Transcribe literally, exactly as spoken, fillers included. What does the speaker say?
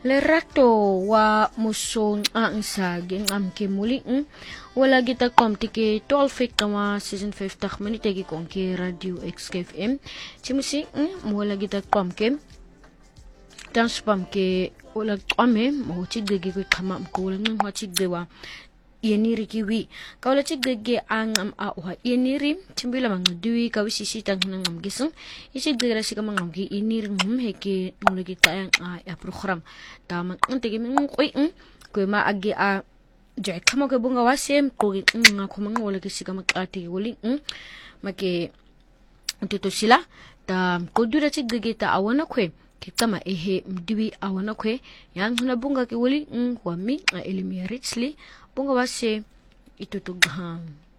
Lerato wa musong ang sagi ang muli wala kita kom tike twelve kama season five tak minute gi kon ke radio X K F M chimusi wala kita kom ke dance pam ke wala ame mo chigde gi ko kama ko wala ng chigde wa yeniri kiwi kawla chigde gi ang am a wa yeniri chimbila mang duwi ka wisisi tang nang am gisung isigde ra sika mang am gi yeniri ngum heke mula kita yang a program tama antigi ming koy ko ma agi a jay kamo ke bunga wasem ko nga ko mang wala kisi ka makati wali make tito sila ta ko dura chigde gi ta awana kwe kita ma ehe mdiwi awana kwe yang huna bunga ke wali wami a elimi richly bunga wase itutughan